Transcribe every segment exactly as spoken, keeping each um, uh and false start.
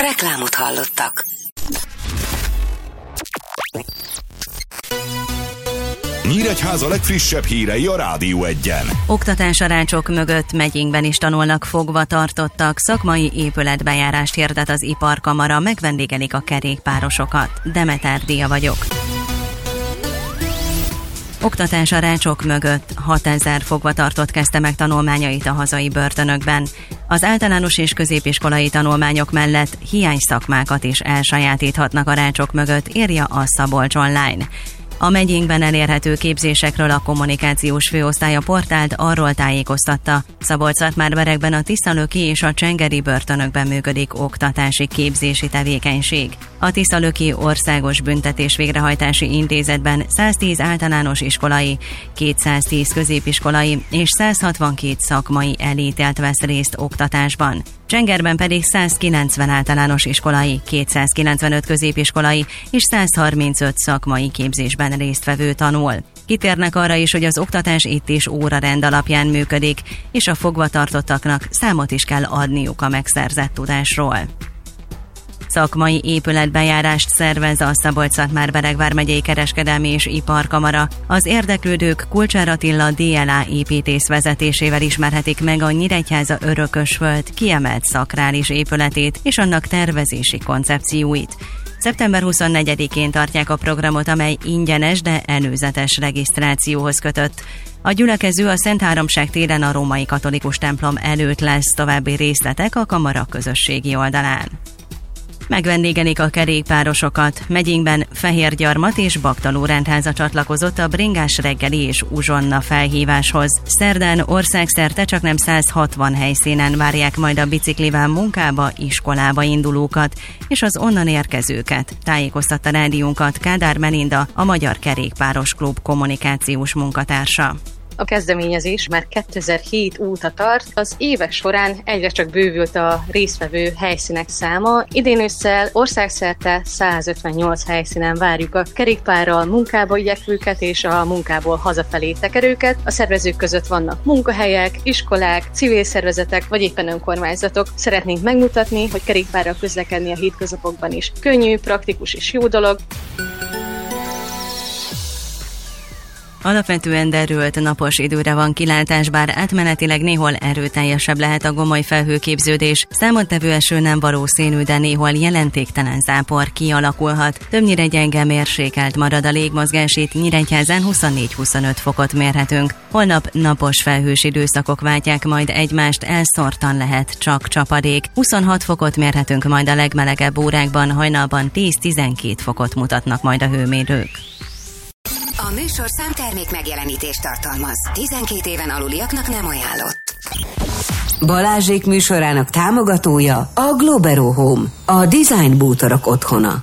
Reklámot hallottak. Nyíregyháza legfrissebb hírei a Rádió Egyen. Oktatásarácsok mögött megyénkben is tanulnak fogva tartottak, szakmai épületbejárást hirdet az Iparkamara, megvendégelik a kerékpárosokat. Demeter Díja vagyok. Oktatásarácsok mögött hatezer fogvatartott kezdte meg tanulmányait a hazai börtönökben. Az általános és középiskolai tanulmányok mellett hiány szakmákat is elsajátíthatnak a rácsok mögött, írja a Szabolcs Online. A megyénkben elérhető képzésekről a kommunikációs főosztály a portált arról tájékoztatta, Szabolcs-Szatmár-Berekben a Tiszalöki és a Csengeri börtönökben működik oktatási képzési tevékenység. A Tiszalöki Országos Büntetés Végrehajtási Intézetben száztíz általános iskolai, kétszáztíz középiskolai és száz hatvankét szakmai elítélt vesz részt oktatásban. Csengerben pedig százkilencven általános iskolai, kétszázkilencvenöt középiskolai és száz harmincöt szakmai képzésben résztvevő tanul. Kitérnek arra is, hogy az oktatás itt is órarend alapján működik, és a fogvatartottaknak számot is kell adniuk a megszerzett tudásról. Szakmai épületbejárást szervez a Szabolcs-Szatmár-Bereg vármegyei kereskedelmi és iparkamara. Az érdeklődők Kulcsár Attila dé el á építész vezetésével ismerhetik meg a Nyíregyháza Örökösföld kiemelt szakrális épületét és annak tervezési koncepcióit. szeptember huszonnegyedikén tartják a programot, amely ingyenes, de előzetes regisztrációhoz kötött. A gyülekező a Szent Háromság téren a római katolikus templom előtt lesz, további részletek a kamara közösségi oldalán. Megvendégelik a kerékpárosokat. Megyénkben Fehérgyarmat és Baktaló rendháza csatlakozott a bringás reggeli és uzsonna felhíváshoz. Szerdán országszerte csaknem száz hatvan helyszínen várják majd a biciklivel munkába, iskolába indulókat és az onnan érkezőket, tájékoztatta rádiónkat Kádár Melinda, a Magyar Kerékpáros Klub kommunikációs munkatársa. A kezdeményezés már kétezer-hét óta tart, az évek során egyre csak bővült a résztvevő helyszínek száma. Idén ősszel országszerte száz ötvennyolc helyszínen várjuk a kerékpárral munkába igyekvőket és a munkából hazafelé tekerőket. A szervezők között vannak munkahelyek, iskolák, civil szervezetek vagy éppen önkormányzatok. Szeretnénk megmutatni, hogy kerékpárral közlekedni a hétköznapokban is könnyű, praktikus és jó dolog. Alapvetően derült napos időre van kilátás, bár átmenetileg néhol erőteljesebb lehet a gomoly felhőképződés. Számottevő eső nem valószínű, de néhol jelentéktelen zápor kialakulhat. Többnyire gyenge mérsékelt marad a légmozgás, itt Nyíregyházán huszonnégy-huszonöt fokot mérhetünk. Holnap napos felhős időszakok váltják majd egymást, elszórtan lehet csak csapadék. huszonhat fokot mérhetünk majd a legmelegebb órákban, hajnalban tíz-tizenkét fokot mutatnak majd a hőmérők. A műsorszám termék megjelenítést tartalmaz. tizenkét éven aluliaknak nem ajánlott. Balázsék műsorának támogatója a Globero Home, a design bútorok otthona.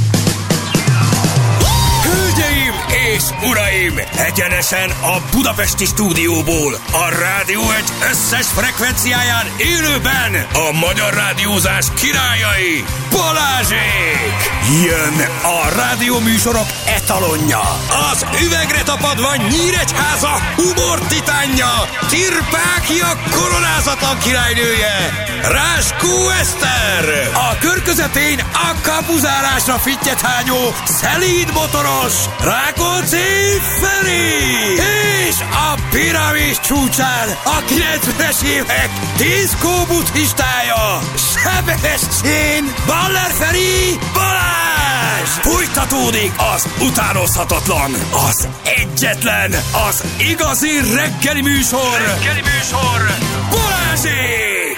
Hölgyeim és uraim, egyenesen a budapesti stúdióból, a Rádió egy összes frekvenciáján élőben a magyar rádiózás királyai, Balázsék! Jön a rádióműsorok etalonja, az üvegre tapadva Nyíregyháza humor titánja, Tirpákia koronázatlan királynője, Ráskó Eszter, a kör közepén a kapuzálásra fittyet hányó, szelíd motoros, Rákóczi Feri, és a piramis csúcsán a kilencvenes évek diszkó buddhistája, Sebestyén Baller Feri Balázs! Fújtatódik az utánozhatatlan, az egyetlen, az igazi reggeli műsor, reggeli műsor, Balázsék!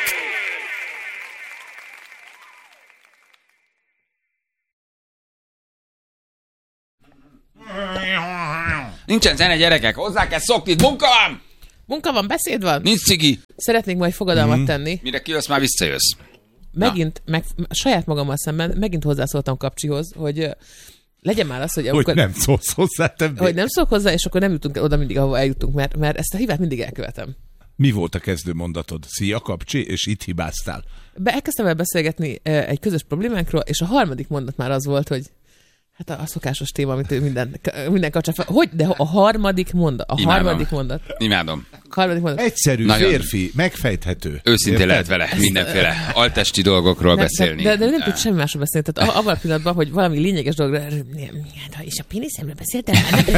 Nincsen zene, gyerekek, hozzá kell szokni, munka van! Munka van, beszéd van? Nincs cigi. Szeretnék majd fogadalmat Mm. tenni. Mire kijössz, már visszajössz. Megint, meg, saját magammal szemben, megint hozzászóltam Kapcsihoz, hogy uh, legyen már az, hogy... Hogy amikor, nem szólsz hozzá, te Hogy nem szólok hozzá, és akkor nem jutunk oda mindig, ahova eljutunk, mert, mert ezt a hibát mindig elkövetem. Mi volt a kezdő mondatod? Szia, Kapcsi, és itt hibáztál. Be, elkezdtem el beszélgetni uh, egy közös problémánkról, és a harmadik mondat már az volt, hogy Hát a, a szokásos téma, amit ő minden, minden kapcsán fel. Hogy? De a harmadik mondat. A Imádom. harmadik mondat. Imádom. A harmadik mondat. Egyszerű, Nagyon. férfi, megfejthető. Őszintén Érted? lehet vele mindenféle altesti dolgokról Nem, beszélni. De, de, de nem tud semmi másról beszélni. Tehát a- abban a pillanatban, hogy valami lényeges dologra... És a péniszemről beszéltem?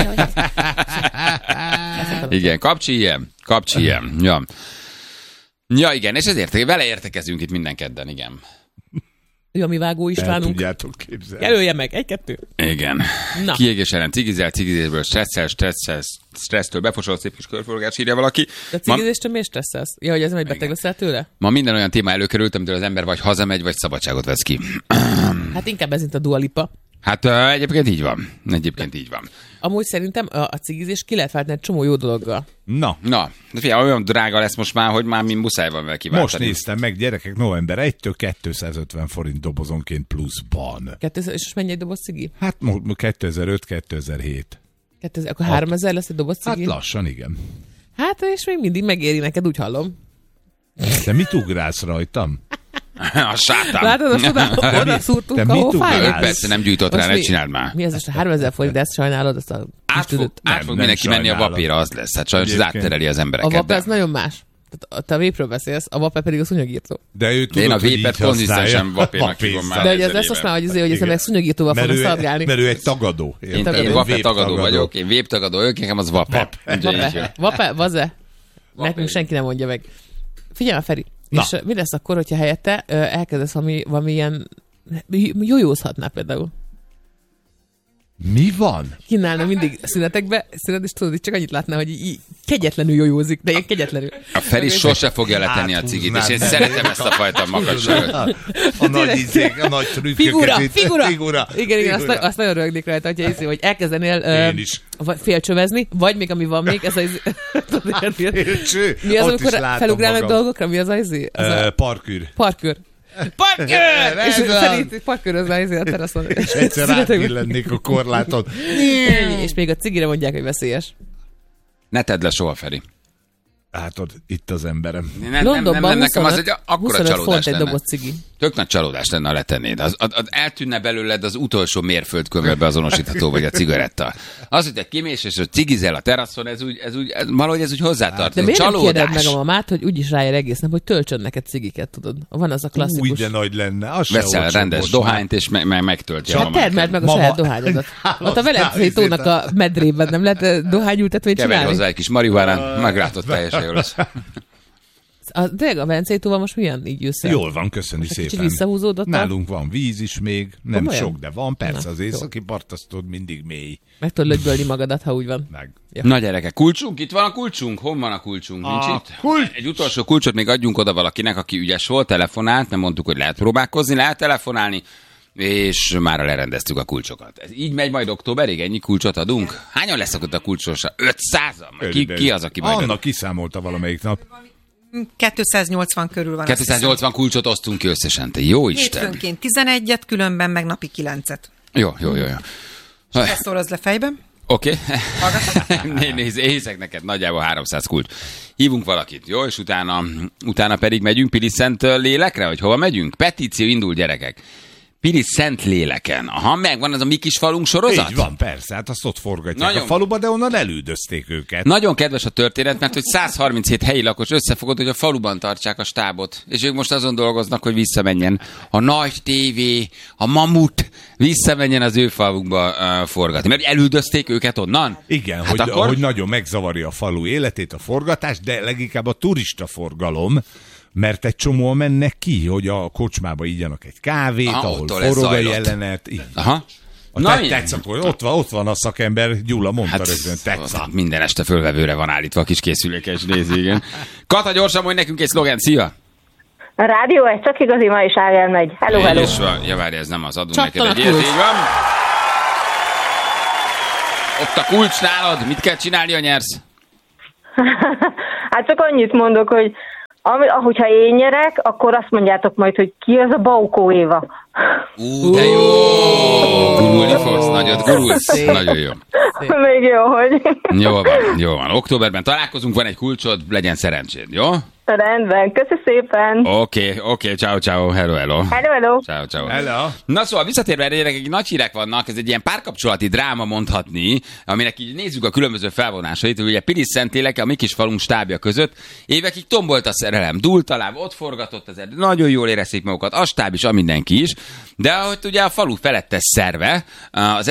Igen, kapcsi ilyen. Kapcsi ilyen. Ja. Ja, igen, és ezért vele értekezünk itt minden kedden, igen. Ő a mi Vágó El Istvánunk. tudjátok képzelni. Jelölje meg, egy-kettő. Igen. Na. Kiégés ellen cigizel, cigizésből stresszel, stresszel, stressztől befosolt szép kis körforgás, írja valaki. De Ma, cigizéstől miért stresszelsz? Ja, hogy ez nem egy beteg leszel tőle? ma minden olyan téma előkerült, amitől az ember vagy hazamegy, vagy szabadságot vesz ki. Hát inkább ez, mint a Dua Lipa. Hát uh, egyébként így van. Egyébként így van. Amúgy szerintem a, a cigizés ki lehet váltani egy csomó jó dologgal. Na, Na, de figyelj, olyan drága lesz most már, hogy már mi muszáj van vele kiváltani. most néztem meg, gyerekek, november elsejétől kétszázötven forint dobozonként pluszban. Kettő, és most mennyi egy doboz cigi? Hát mo- kétezer-öt kétezer-hét. Kettő, akkor háromezer lesz egy doboz Hát cigi? lassan, igen. Hát, és még mindig megéri neked, úgy hallom. De mit ugrálsz rajtam? A sátán. Látod, azt oda, oda te szúrtunk, mit ahol ugrálsz? fáj. Ő persze nem gyújtott rá, Most ne mi- csináld már. Mi ez most a háromezer forint, de ezt sajnálod, azt a Át fog, tudod. át Nem, fog nem mindenki menni a sajnálom. vapéra, az lesz. Hát sajnos ez Egyébként. áttereli az A embereket. vape de- az nagyon más. Tehát te a vépről beszélsz, a vape pedig a szúnyogírtó. De ő tudod, Én a hogy vépet így konzisztensen használja. vapénak Vapézzal. hívom már. De hogy ez ezer lesz éve. most már, hogy, azért, hogy ez Igen. meg szúnyogírtóval Mert fognak ő, szargálni. mert ő egy tagadó. Én, érted? én Ő vape vép tagadó vagyok, én vép tagadó vagyok, nekem az vape. Úgyhogy így van. Vape, vape, vaze. Nekünk senki nem mondja meg. Figyelj, Feri, Na. és ö, mi lesz akkor, hogyha helyette ö, elkezdesz valami, valami ilyen jójózhatnál például? Mi van? Kínálna mindig szünetekbe, szünet, és tudod, hogy csak annyit látná, hogy így, így kegyetlenül jójózik, de ilyen kegyetlenül. A Feri sose fogja letenni a cigit, és én szeretem ezt a fajta makacságot. A, a nagy izék, a nagy trükköket. Figura, itt- figura! figura! Igen, igen, azt, figura. azt nagyon rögnék rajta, hogyha izé, hogy elkezdenél ö, Én is. vagy félcsövezni, vagy még ami van még, ez az izé- Félcső, mi az, ott amikor is látom felugrálnak magam. dolgokra? Mi az az izé? Az Ö, a Parkűr. parkőr. Parkőr! És Ez az. szerint parkőrözne izé a teraszon. És egyszer átbillennék a korláton. Ennyi, és még a cigire mondják, hogy veszélyes. Ne tedd le soha, Feri. Látod, itt az emberem. Nem, nem, nem, Londonban nem, nekem az egy huszonöt akkora huszonöt csalódás font egy lenne. doboz cigi. Tök nagy csalódás lenne, ha letennéd. Az, az, az eltűnne belőled az utolsó mérföldkövvel beazonosítható, vagy a cigaretta. Az, hogy te kimész, és hogy cigizel a teraszon, ez úgy, ez úgy, ez, valahogy ez úgy De hozzátartozik. miért nem kérded Csalódás. meg a mamát, hogy úgyis ráér egész nap, hogy töltsön neked cigiket, tudod? Van az a klasszikus. Úgy, de nagy lenne. Az se Veszel olcsó rendes most már. dohányt, és me- me- megtölti a Hát termeld meg a Mama- saját dohányodat. Ott a Velencei tónak a medrében nem lehet ö, dohányültetvényt Keverj csinálni? hozzá egy kis marihuánát, meglátod, teljesen jó lesz. A, tényleg a Velencei tóval most milyen így jössz el? Jól van, köszönjük Most egy kicsit szépen. visszahúzódott a- Nálunk van víz is még, nem Komolyan? sok, de van, persze, Na, az jó. északi part, azt tudod, mindig mély. Meg tudod lögybölni magadat, ha úgy van. Meg. Ja. Na gyerekek, kulcsunk? Itt van a kulcsunk? Hol van a kulcsunk? Nincs A itt? kulcs! Egy utolsó kulcsot még adjunk oda valakinek, aki ügyes volt, telefonált, nem mondtuk, hogy lehet próbálkozni, lehet telefonálni, és már lerendeztük a kulcsokat. Ez így megy majd októberig, ennyi kulcsot adunk? Hányan lesznek ott a kulcsosa? ötszázan? Ki, ki az, aki majd... Anna kiszámolta valamelyik nap. kétszáznyolcvan körül van. kétszáznyolcvan kulcsot osztunk ki összesen, te jó Isten! Hétfőnként tizenegyet, különben meg napi kilencet. Jó, jó, jó, jó. Ezt szorozd le fejben. Oké. Okay. Nézd, én hiszek neked, nagyjából háromszáz kulcs. Hívunk valakit, jó? És utána, utána pedig megyünk Pilis Szent Lélekre, hogy hova megyünk? Petíció indul, gyerekek. Pilis Szent Léleken. Aha, megvan az a mi kis falunk sorozat? Így van, persze, hát azt ott forgatják Nagyon- a faluba, de onnan elüldözték őket. Nagyon kedves a történet, mert hogy száz harminchét helyi lakos összefogott, hogy a faluban tartsák a stábot. És ők most azon dolgoznak, hogy visszamenjen a nagy tévé, a mamut, visszamenjen az ő falukba uh, forgatni. Mert elüldözték őket onnan? Igen, Hát hogy, akkor- hogy nagyon megzavarja a falu életét, a forgatás, de leginkább a turista forgalom, mert egy csomóan mennek ki, hogy a kocsmába igyanak egy kávét, Aha, ahol ottól ez forog a zajlott. jelenet. Igen. Aha. A Na, te, milyen? tetsz, akkor ott van, ott van a szakember, Gyula mondta Hát rögtön, tetsz. ott minden este fölvevőre van állítva a kis készülékes nézi, igen. Kata, gyorsan mondj nekünk egy szlogen, szia! A rádió, ez csak igazi ma is Ágel megy. Hello, hello. És van, ja várj, ez nem az, adunk Csattan neked a egy kulcs. ilyet, így van. Ott a kulcs nálad, mit kell csinálni, ha nyersz? Hát csak annyit mondok, hogy ami, ahogyha én nyerek, akkor azt mondjátok majd, hogy ki az a Baukó Éva. Ú, de jó! Gurulni fogsz, nagyot gurulsz. Szép. Nagyon jó. Még jó, hogy... Jó van, jó van. Októberben találkozunk, van egy kulcsod, legyen szerencséd, jó? Rendben, köszi szépen. Oké, okay, oké, okay, ciao, ciao, hello, hello. Hello, hello. Ciao, ciao. Hello. Na szóval visszatérve erre, gyerekek, nagy hírek vannak, ez egy ilyen párkapcsolati dráma mondhatni, aminek így nézzük a különböző felvonásait, hogy ugye Pilis-Szentlélek, a mi kis falunk stábja között évekig tombolt a szerelem, dúlt a láb, ott forgatott az erdő, nagyon jól érezték magukat, a stáb is, a mindenki is, de ahogy ugye a falu felettes szerve, az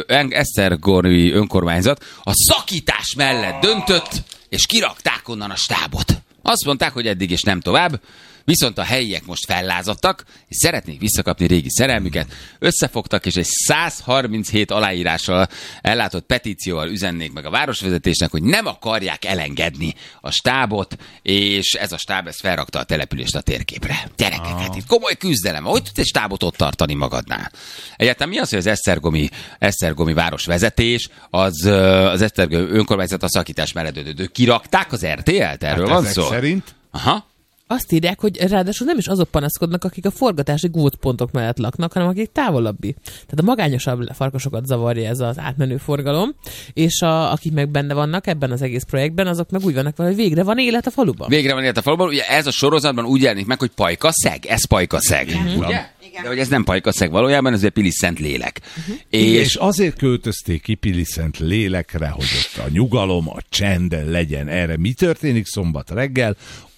esztergomi önkormányzat a szakítás mellett döntött, és kirakták onnan a stábot. Azt mondták, hogy eddig és nem tovább, viszont a helyiek most fellázadtak, és szeretnék visszakapni régi szerelmüket, összefogtak, és egy száz harminchét aláírással ellátott petícióval üzennék meg a városvezetésnek, hogy nem akarják elengedni a stábot, és ez a stáb ezt felrakta a települést a térképre. Gyerekek, hát itt komoly küzdelem. Hogy tudsz egy stábot ott tartani magadnál? Egyáltalán mi az, hogy az Esztergomi, Esztergomi városvezetés, az, az Esztergomi önkormányzat a szakítás mellett döntő. Kirakták az er té el-t? Erről hát van szó? Szerint? Aha. Azt írják, hogy ráadásul nem is azok panaszkodnak, akik a forgatási gócpontok mellett laknak, hanem akik távolabbi. Tehát a magányosabb farkasokat zavarja ez az átmenő forgalom, és a, akik meg benne vannak ebben az egész projektben, azok meg úgy vannak vele, hogy végre van élet a faluban. Végre van élet a faluban. Ugye ez a sorozatban úgy jelenik meg, hogy Pajkaszeg. Ez Pajkaszeg. Uh-huh. Ugye? Igen. De hogy ez nem Pajkaszeg valójában, ez egy Pilis-Szentlélek. Uh-huh. És... és azért költözték ki Pilis-Szentlélekre, hogy ott a nyugalom, a csend legyen. Erre mi történik szombat reggel?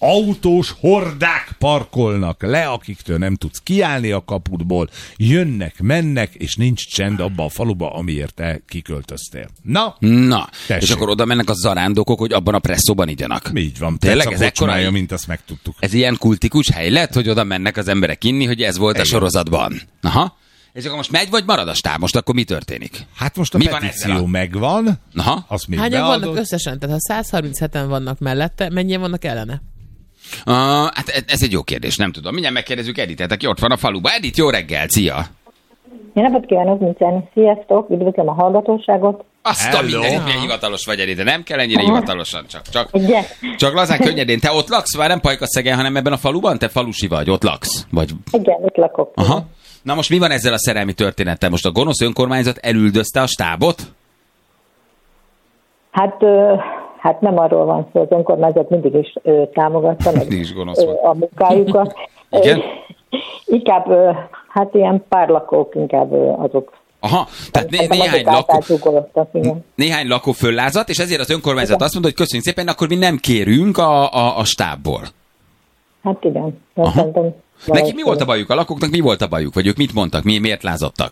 Autós hordák parkolnak le, akiktől nem tudsz kiállni a kapudból, jönnek, mennek, és nincs csend abba a faluba, amiért te kiköltöztél. Na? Na, tessék. És akkor oda mennek a zarándokok, hogy abban a presszóban igyanak. Így van, tényleg ez kocsmája, mint azt megtudtuk. Ez ilyen kultikus hely lett, hogy oda mennek az emberek inni, hogy ez volt igen. A sorozatban. Aha. És akkor most megy, vagy marad a stáb? Most akkor mi történik? Hát most a mi petíció a... megvan. Aha. Azt még hányan beadod? Vannak összesen? Tehát ha száz harmincheten vannak mellette, mennyien vannak ellene? Uh, hát ez egy jó kérdés, nem tudom. Mindjárt megkérdezzük Editet, aki ott van a faluban. Edit, jó reggel, szia! Jó napot kívánok, Mincen. Sziasztok, üdvözlöm a hallgatóságot. Azt a mindenit, milyen hivatalos vagy, Edit, nem kell ennyire hivatalosan, csak, csak, csak lazán, könnyedén. Te ott laksz, már nem Pajkaszegen, hanem ebben a faluban? Te falusi vagy, ott laksz? Vagy... Igen, ott lakok. Aha. Na most mi van ezzel a szerelmi történettel? Most a gonosz önkormányzat elüldözte a stábot? Hát... Uh... Hát nem arról van szó, az önkormányzat mindig is ö, támogatta meg is ö, a munkájukat. Igen? Inkább, ö, hát ilyen pár lakók, inkább ö, azok. Aha, tehát né- néhány, lakó, néhány lakó föllázat, és ezért az önkormányzat igen. Azt mondta, hogy köszönjük szépen, akkor mi nem kérünk a, a, a stábból. Hát igen. Neki mi volt a bajuk? A lakóknak mi volt a bajuk? Vagy ők mit mondtak? Mi, miért lázadtak?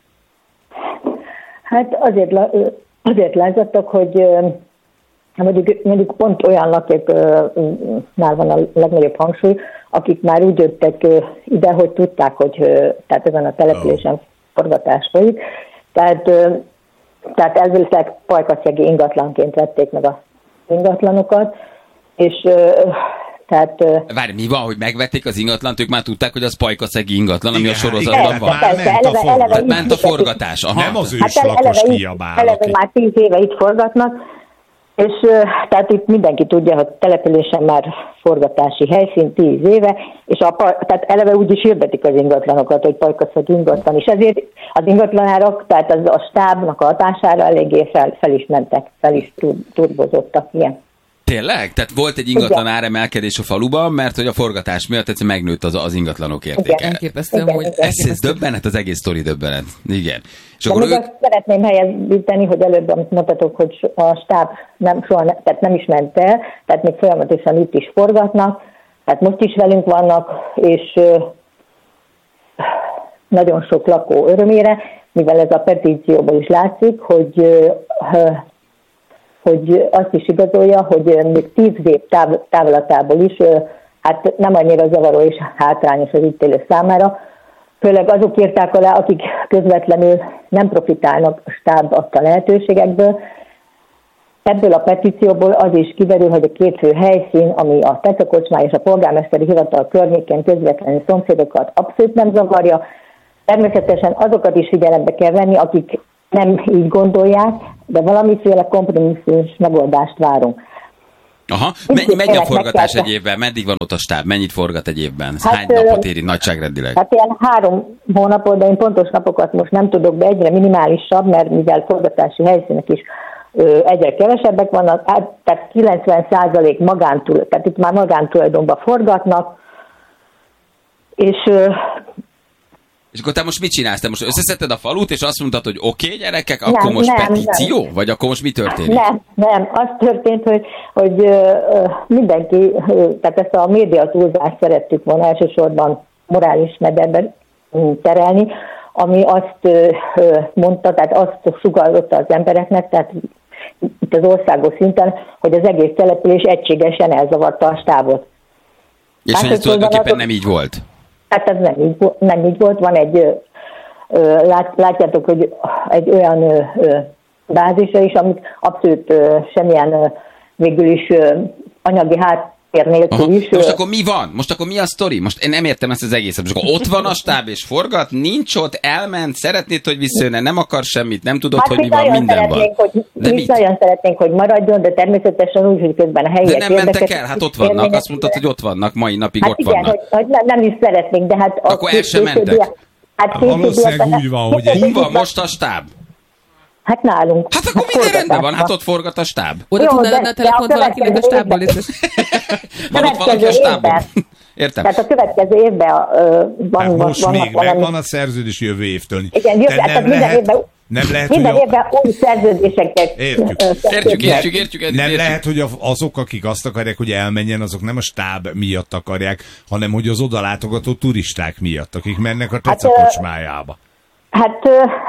Hát azért, azért lázadtak, hogy... Mondjuk, mondjuk pont olyan lakóknál van a legnagyobb hangsúly, akik már úgy jöttek ide, hogy tudták, hogy tehát ezen a településen forgatás folyik. Tehát, tehát elvileg pajkaszegi ingatlanként vették meg az ingatlanokat, és tehát... Várj, mi van, hogy megvették az ingatlant, ők már tudták, hogy az pajkaszegi ingatlan, ami igen, a sorozatban igen, van? Persze, ment, eleve, a eleve ment a forgatás. Aha. Nem az őslakos hát kiabál. Eleve aki... már tíz éve itt forgatnak, és tehát itt mindenki tudja, hogy településen már forgatási helyszín tíz éve, és a, tehát eleve úgy is hirdetik az ingatlanokat, hogy Pajkaszeg ingatlan, és ezért az ingatlanárak, tehát az a stábnak a hatására eléggé fel, fel is mentek, fel is turbozottak, ilyen. Tényleg? Tehát volt egy ingatlan áremelkedés a faluban, mert hogy a forgatás miatt egyszer megnőtt az, az ingatlanok értéke. Elképesztően, hogy ez, ez döbbenet, az egész sztori döbbenet. Igen. És de akkor még ők... azt szeretném helyezíteni, hogy előbb, amit mondtatok, hogy a stáb nem, soha ne, tehát nem is ment el, tehát még folyamatosan itt is forgatnak, tehát most is velünk vannak, és uh, nagyon sok lakó örömére, mivel ez a petícióból is látszik, hogy uh, hogy azt is igazolja, hogy még tíz év táv, távlatából is hát nem annyira zavaró és hátrányos az itt élő számára. Főleg azok írták alá, akik közvetlenül nem profitálnak a stáb adta lehetőségekből. Ebből a petícióból az is kiderül, hogy a két fő helyszín, ami a Tetszakocsmány és a polgármesteri hivatal környékén közvetlenül szomszédokat abszolút nem zavarja. Természetesen azokat is figyelembe kell venni, akik nem így gondolják, de valamiféle kompromisszumos megoldást várunk. Aha, mennyi, mennyi a forgatás egy évben? Meddig van ott a stáb? Mennyit forgat egy évben? Hát, hány napot éri nagyságrendileg? Hát ilyen három hónapot, de én pontos napokat most nem tudok, de egyre minimálisabb, mert mivel forgatási helyszínek is egyre kevesebbek vannak, tehát kilencven százalék magántulajdonban, tehát itt már magántulajdonban forgatnak, és... És akkor te most mit csinálsz? Te most összeszedted a falut, és azt mondtad, hogy oké, okay, gyerekek, akkor nem, most nem, petíció? Nem. Vagy akkor most mi történik? Nem, nem. Az történt, hogy, hogy mindenki, tehát ezt a médiatúlzást szerettük volna elsősorban morális mederben terelni, ami azt mondta, tehát azt sugallotta az embereknek, tehát itt az országos szinten, hogy az egész település egységesen elzavarta a stábot. És hát, hogy ez tulajdonképpen azok, nem így volt? Hát ez nem így, nem így volt. Van egy, lát, látjátok, hogy egy olyan bázisa is, amit abszolút semmilyen végül is anyagi háttér nélkül Aha. is. Most akkor mi van? Most akkor mi a sztori? Most én nem értem ezt az egészet. Most akkor ott van a stáb és forgat, nincs ott, elment, szeretnéd, hogy visszajönne, nem akar semmit, nem tudod, hát, hogy mi van, minden van. Hogy, de mi nagyon szeretnénk, hogy maradjon, de természetesen úgy, hogy közben a helyiek. De nem mentek el, hát ott vannak, azt mondtad, hogy ott vannak, mai napig hát ott igen, vannak. Hogy, hogy nem, nem is szeretnénk, de hát... Akkor el sem mentek. Hát valószínűleg úgy van, hogy... Hol van most a stáb? Hát nálunk. Hát akkor hát minden rendben van, hát ott forgat a stáb. Oda tudnál adni a telefont valakinek a stábból, és... Van ott valaki a stábban. Értem. Tehát a következő évben uh, van, most vannak még valami... megvan a szerződés jövő évtől. Igen, jövő, nem minden lehet, évben... Nem lehet, minden hogy a... évben új szerződéseket... Értjük. Értjük, értjük, értjük. Nem értjük. Lehet, hogy azok, akik azt akarják, hogy elmenjen, azok nem a stáb miatt akarják, hanem hogy az odalátogató turisták miatt, akik mennek a Teca kocsmájába. Hát...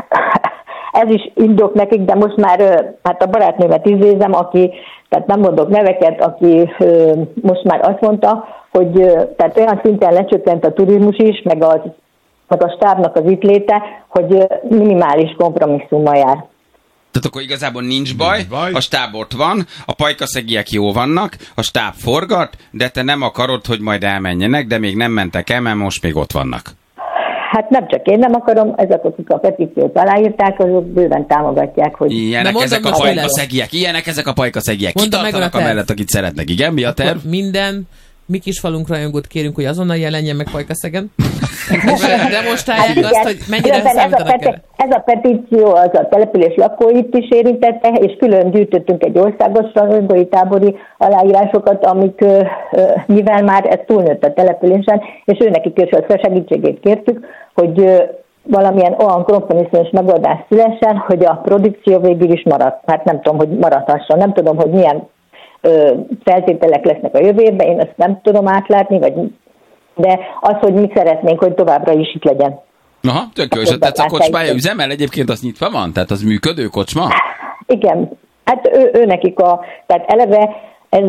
Ez is indok nekik, de most már hát a barátnőmet idézem, aki, tehát nem mondok neveket, aki most már azt mondta, hogy tehát olyan szinten lecsökkent a turizmus is, meg, az, meg a stábnak az itt léte, hogy minimális kompromisszummal jár. Tehát akkor igazából nincs baj, nincs baj, a stáb ott van, a pajkaszegiek jó vannak, a stáb forgat, de te nem akarod, hogy majd elmenjenek, de még nem mentek el, mert most még ott vannak. Hát nem csak én nem akarom, ezek, akik a petíciót aláírták, azok bőven támogatják, hogy... Ilyenek ezek a pajkaszegiek, ilyenek ezek a pajkaszegiek. Kitartanak amellett, akit szeretnek. Igen, mi a terv? Minden mi kis falunk rajongót kérünk, hogy azonnal jelenjen meg Pajkaszegen. Demonstrálják hát azt, hogy mennyire számítanak erre. Ez a petíció az a település lakóit is érintette, és külön gyűjtöttünk egy országos rajongói tábori aláírásokat, amik mivel már ez túlnőtt a településen, és őnekik is a segítségét kértük, hogy valamilyen olyan kompromisszumos megoldás szülessen, hogy a produkció végül is marad. Hát nem tudom, hogy maradhasson. Nem tudom, hogy milyen ö, feltételek lesznek a jövő évben, én ezt nem tudom átlátni, vagy, de az, hogy mi szeretnénk, hogy továbbra is itt legyen. Aha, tök jó, és tehát a kocsmája üzemel egyébként, az nyitva van? Tehát az működő kocsma? Igen, hát ő, ő nekik a, tehát eleve ez,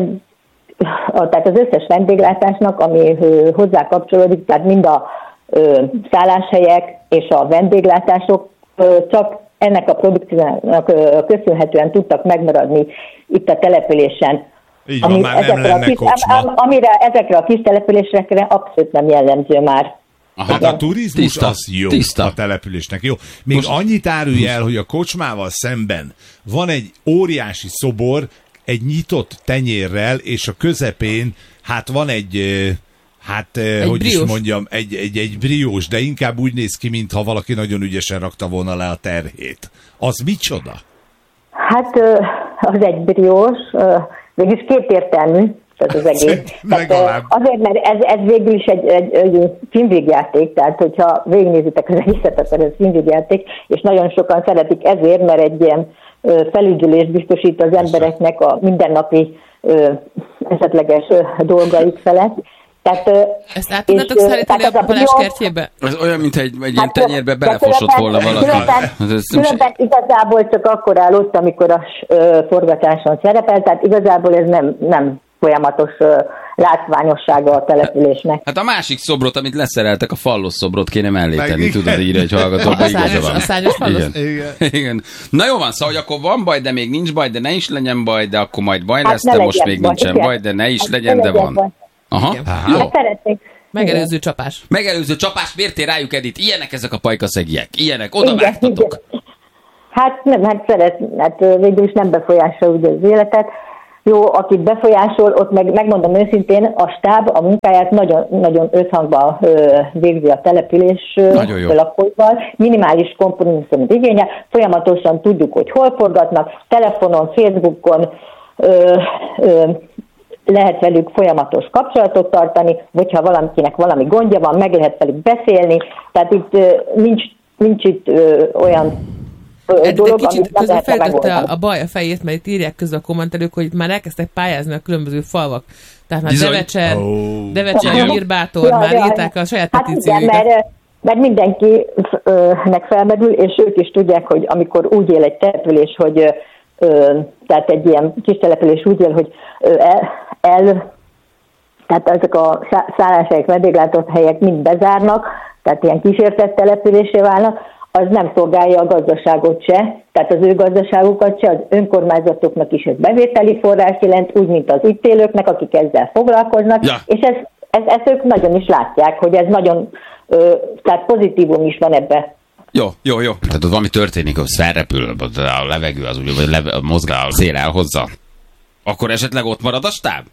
a, tehát az összes vendéglátásnak, ami ö, hozzá kapcsolódik, tehát mind a ö, szálláshelyek és a vendéglátások ö, csak ennek a produkciónak ö, köszönhetően tudtak megmaradni itt a településen. Így van, ami már nem lenne kis, am, amire ezekre a kis településekre abszolút nem jellemző már. Aha, a turizmus tiszta, az jó tiszta. A településnek. Jó. Még most annyit árulj el, hogy a kocsmával szemben van egy óriási szobor, egy nyitott tenyérrel, és a közepén hát van egy, hát egy hogy briós. is mondjam, egy, egy, egy briós, de inkább úgy néz ki, mintha valaki nagyon ügyesen rakta volna le a terhét. Az micsoda? Hát az egy briós, végülis kétértelmű, tehát az egész. Tehát azért, mert ez, ez végül is egy, egy, egy filmvégjáték, tehát hogyha végignézitek az egészet, akkor ez filmvégjáték, és nagyon sokan szeretik ezért, mert egy ilyen felügyülést biztosít az embereknek a mindennapi esetleges dolgaik felett. Tehát, ezt át tudnátok szállítani a Balázs kertjébe? Ez olyan, mint egy, egy ilyen tenyérbe belefosott volna valaki. Különben, különben igazából csak akkor áll ott, amikor a forgatáson szerepel, tehát igazából ez nem, nem folyamatos látványossága a településnek. Hát a másik szobrot, amit leszereltek, a fallos szobrot kéne mellé tenni, tudod, írja egy hallgatóba, igaza van. A szárnyos fallos? Igen. Igen. Igen. Na jó van, szóval, hogy akkor van baj, de még nincs baj, de ne is legyen baj, de akkor majd baj lesz, hát de most még baj, nincsen baj, de ne is hát legyen, de van. Baj. Aha, jó. Hát megelőző csapás. Megelőző csapás, vértél rájuk, Edith. Ilyenek ezek a pajkaszegiek. Ilyenek, oda vágtatok. Hát nem, hát szeret, hát végül is nem befolyásolja ugye az életet. jó, akit befolyásol, ott meg, megmondom őszintén, a stáb a munkáját nagyon, nagyon összhangban ö, végzi a település lakóival, minimális kompromisszumot igényel, folyamatosan tudjuk, hogy hol forgatnak, telefonon, Facebookon, ö, ö, lehet velük folyamatos kapcsolatot tartani, hogyha valakinek valami gondja van, meg lehet velük beszélni, tehát itt ö, nincs, nincs itt ö, olyan De dolog, kicsit közben feltette a, a baj a fejét, mert itt írják közben a kommentelők, hogy itt már elkezdtek pályázni a különböző falvak. Tehát már Devecser, oh. Devecser, Nyírbátor, ja, már írták a saját hát petíciójukat. Igen, mert, mert mindenkinek felmerül, és ők is tudják, hogy amikor úgy él egy település, hogy ö, tehát egy ilyen kis település úgy él, hogy ö, el, el tehát ezek a szálláshelyek, vendéglátóhelyek mind bezárnak, tehát ilyen kísértett településé válnak, az nem szolgálja a gazdaságot se, tehát az ő gazdaságukat se, az önkormányzatoknak is ez bevételi forrás jelent, úgy, mint az itt élőknek, akik ezzel foglalkoznak, ja. és ez, ez, ezt ők nagyon is látják, hogy ez nagyon, ö, tehát pozitívum is van ebbe. Jó, jó, jó. Tehát ott valami történik, hogy felrepül a levegő, az úgy, vagy leve, mozgál, a szél elhozza. Akkor esetleg ott marad a stáb?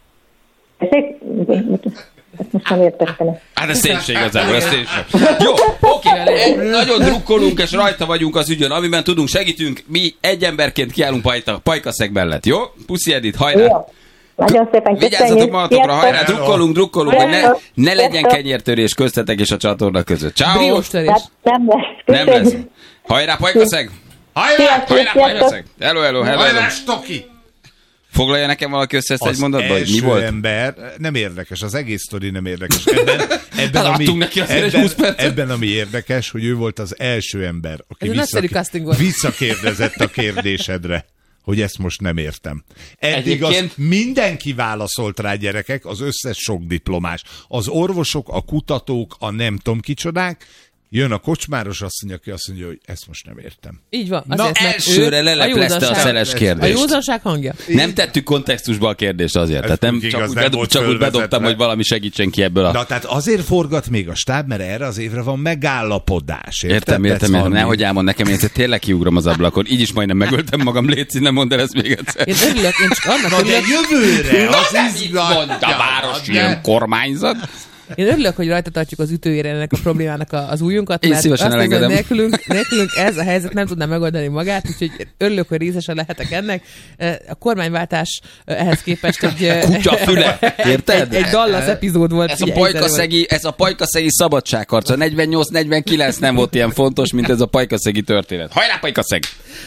Ezt most nem értettem. Hát ez szélség igazából, ez szélség. Jó, oké, nagyon drukkolunk, és rajta vagyunk az ügyön, amiben tudunk, segítünk. Mi egy emberként kiállunk pajta, Pajkaszeg mellett, jó? Puszi Edith, hajrá! Jó. Nagyon szépen köszönjük. Vigyázzatok magatokra, hajrá, drukkolunk, drukkolunk, hogy ne, ne legyen kenyértörés köztetek és a csatorna között. Ciao. Nem lesz. Nem lesz. Hajrá, Pajkaszeg! Hajrá, hajrá, Pajkaszeg! Hello, hello, hello. Hajrá, Stoki! Foglalja nekem valaki össze ezt egy mondatba, hogy mi volt? Az ember, nem érdekes, az egész sztori nem érdekes. Ebben, ebben, ami, neki ebben, ebben ami érdekes, hogy ő volt az első ember, aki vissza, visszakérdezett a kérdésedre, hogy ezt most nem értem. Eddig Egyébként... az mindenki válaszolt rá, gyerekek, az összes sok diplomás. Az orvosok, a kutatók, a nem tudom kicsodák, jön a kocsmáros asszony, aki azt mondja, hogy ezt most nem értem. Így van. Na, elsőre leleplezte a, a szeles kérdést. A józanság hangja. Nem tettük kontextusba a kérdést azért. Tehát nem, csak úgy, bedob, csak úgy bedobtam, hogy valami segítsen ki ebből a... Na, tehát azért forgat még a stáb, mert erre az évre van megállapodás. Érted? Értem, értem, értem. Nehogy elmond nekem, én tényleg kiugrom az ablakon. Így is majdnem megöltem magam, légy, nem mondd el ezt még egyszer. Én örülök, én csak annak Na, de jövőre az izgat. A város ilyen kormányzat. Én örülök, hogy rajta tartjuk az ütőjére ennek a problémának az újunkat, Én mert azt mondom, hogy nélkülünk, nélkülünk ez a helyzet nem tudná megoldani magát, úgyhogy örülök, hogy részesen lehetek ennek. A kormányváltás ehhez képest egy... Kutya füle, érted? Egy, egy Dallas epizód volt. Ez a pajkaszegi, ez a pajkaszegi szabadságharc. A negyvennyolc negyvenkilenc nem volt ilyen fontos, mint ez a pajkaszegi történet. Hajrá, Pajkaszeg!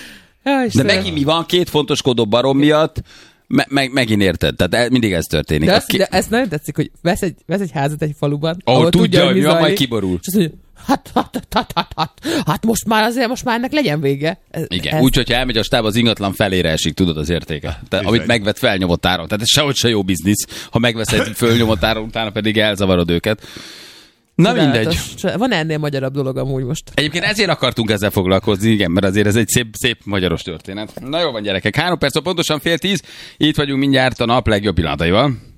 Ja, de megint mi van? Két fontoskodó barom miatt Me- meg, megint érted, tehát mindig ez történik. De, azt, ki... de ezt nagyon tetszik, hogy vesz egy, vesz egy házat egy faluban, ahol, ahol tudja, hogy mi van, majd kiborul. És azt mondja, hát, hát, hát, hát, hát, hát most már azért, most már ennek legyen vége. Ez, igen, ez... úgy, hogyha elmegy a stáb, az ingatlan felére esik, tudod az értéke. Tehát, amit megvett felnyomott áron. Tehát ez sehogy se jó biznisz, ha megvesz egy fölnyomott áron, utána pedig elzavarod őket. Na mindegy. Van ennél magyarabb dolog amúgy most. Egyébként ezért akartunk ezzel foglalkozni, igen, mert azért ez egy szép, szép magyaros történet. Na jó van, gyerekek, három perc, pontosan fél tíz, itt vagyunk mindjárt a nap legjobb pillanataival.